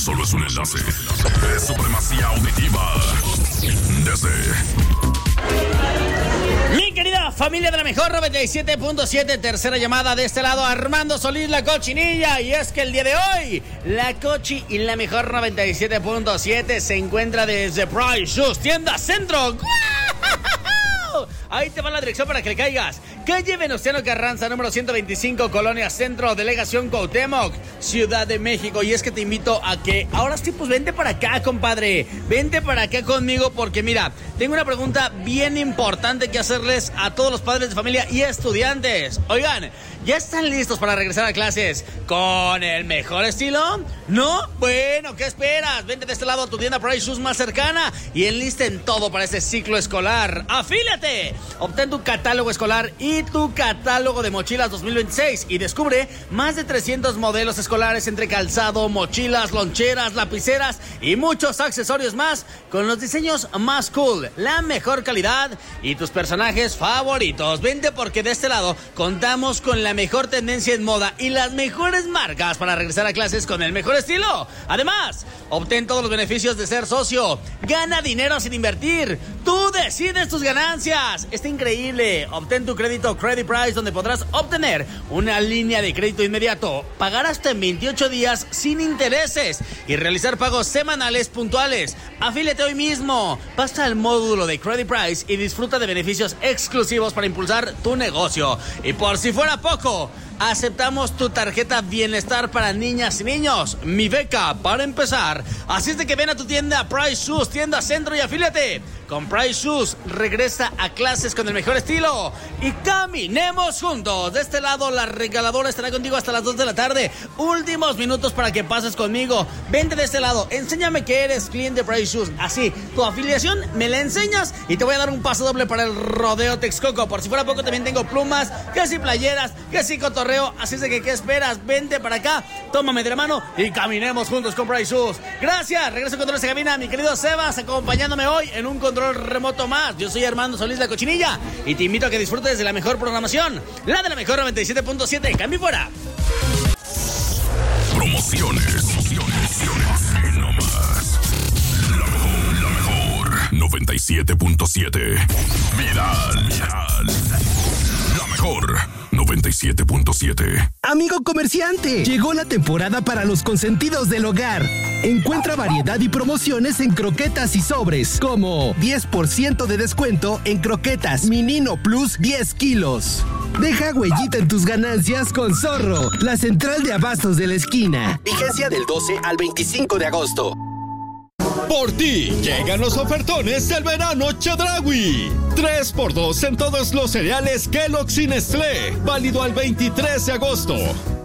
solo es un enlace. Es supremacía auditiva. Mi querida familia de la mejor 97.7, tercera llamada de este lado, Armando Solís, la cochinilla. Y es que el día de hoy, la cochi y la mejor 97.7 se encuentra desde Price Shoes, tienda centro. Ahí te va la dirección para que le caigas. Calle Venustiano Carranza, número 125, Colonia Centro, Delegación Cuauhtémoc, Ciudad de México. Y es que te invito a que ahora sí, pues vente para acá, compadre. Vente para acá conmigo porque mira, tengo una pregunta bien importante que hacerles a todos los padres de familia y estudiantes. Oigan, ¿ya están listos para regresar a clases con el mejor estilo? ¿No? Bueno, ¿qué esperas? Vente de este lado a tu tienda Price Shoes más cercana y enlisten todo para este ciclo escolar. ¡Afíliate! Obtén tu catálogo escolar y tu catálogo de mochilas 2026 y descubre más de 300 modelos escolares entre calzado, mochilas, loncheras, lapiceras y muchos accesorios más con los diseños más cool, la mejor calidad y tus personajes favoritos. Vente porque de este lado contamos con la mejor tendencia en moda y las mejores marcas para regresar a clases con el mejor estilo. Además, obtén todos los beneficios de ser socio. Gana dinero sin invertir. Tú decides tus ganancias. Está increíble. Obtén tu crédito Credit Price, donde podrás obtener una línea de crédito inmediato, pagar hasta en 28 días sin intereses y realizar pagos semanales puntuales. Afíliate hoy mismo. Pasa al módulo de Credit Price y disfruta de beneficios exclusivos para impulsar tu negocio. Y por si fuera poco, aceptamos tu tarjeta Bienestar para niñas y niños, mi beca para empezar. Así es de que ven a tu tienda Price Shoes, tienda centro, y afíliate. Con Price Shoes regresa a clases con el mejor estilo y caminemos juntos. De este lado, la regaladora estará contigo hasta las 2 de la tarde. Últimos minutos para que pases conmigo. Vente de este lado, enséñame que eres cliente de Price Shoes. Así, tu afiliación me la enseñas y te voy a dar un paso doble para el rodeo Texcoco. Por si fuera poco, también tengo plumas, que si playeras, que si cotorreo. Así es de que, ¿qué esperas? Vente para acá, tómame de la mano y caminemos juntos con Price Shoes. Gracias, regreso con esa cabina, mi querido Sebas, acompañándome hoy en un control remoto más. Yo soy Armando Solís, la cochinilla, y te invito a que disfrutes de la mejor programación, la de la mejor 97.7. Cambio fuera. Promociones. No más. La mejor 97.7. Viral. La mejor 97.7. Amigo comerciante, llegó la temporada para los consentidos del hogar. Encuentra variedad y promociones en croquetas y sobres, como 10% de descuento en croquetas Minino Plus 10 kilos. Deja huellita en tus ganancias con Zorro, la central de abastos de la esquina. Vigencia del 12 al 25 de agosto. Por ti llegan los ofertones del verano Chedraui. 3x2 en todos los cereales Kellogg's y Nestlé. Válido al 23 de agosto.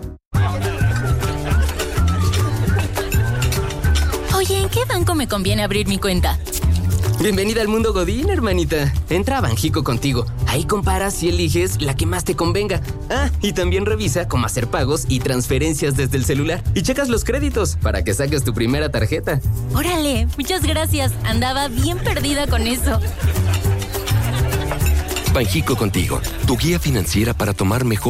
Oye, ¿en qué banco me conviene abrir mi cuenta? Bienvenida al mundo Godín, hermanita. Entra a Banjico Contigo. Ahí comparas y eliges la que más te convenga. Ah, y también revisa cómo hacer pagos y transferencias desde el celular. Y checas los créditos para que saques tu primera tarjeta. Órale, muchas gracias. Andaba bien perdida con eso. Banjico Contigo, tu guía financiera para tomar mejor